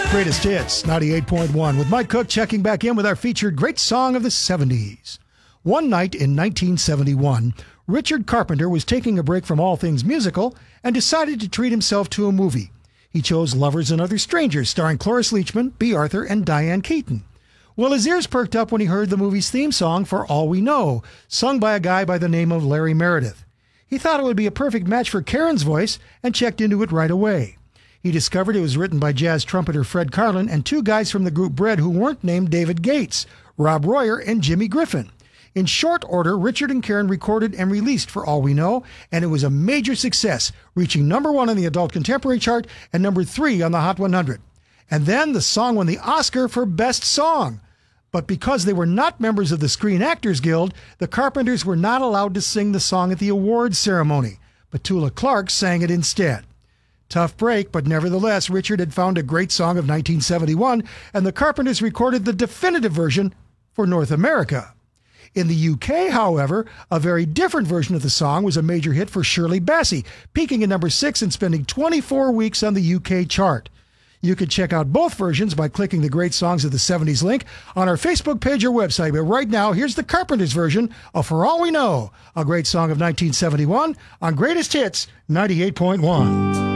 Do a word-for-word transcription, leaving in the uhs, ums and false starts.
Greatest Hits, ninety-eight point one, with Mike Cook checking back in with our featured Great Song of the seventies. One night in nineteen seventy-one, Richard Carpenter was taking a break from all things musical and decided to treat himself to a movie. He chose Lovers and Other Strangers, starring Cloris Leachman, Bea Arthur, and Diane Keaton. Well, his ears perked up when he heard the movie's theme song, For All We Know, sung by a guy by the name of Larry Meredith. He thought it would be a perfect match for Karen's voice and checked into it right away. He discovered it was written by jazz trumpeter Fred Karlin and two guys from the group Bread who weren't named David Gates, Rob Royer and Jimmy Griffin. In short order, Richard and Karen recorded and released For All We Know, and it was a major success, reaching number one on the Adult Contemporary chart and number three on the Hot one hundred. And then the song won the Oscar for Best Song. But because they were not members of the Screen Actors Guild, the Carpenters were not allowed to sing the song at the awards ceremony. Petula Clark sang it instead. Tough break, but nevertheless, Richard had found a great song of nineteen seventy-one, and the Carpenters recorded the definitive version for North America. In the U K, however, a very different version of the song was a major hit for Shirley Bassey, peaking at number six and spending twenty-four weeks on the U K chart. You can check out both versions by clicking the Great Songs of the seventies link on our Facebook page or website. But right now, here's the Carpenters version of For All We Know, a great song of nineteen seventy-one on Greatest Hits ninety-eight point one.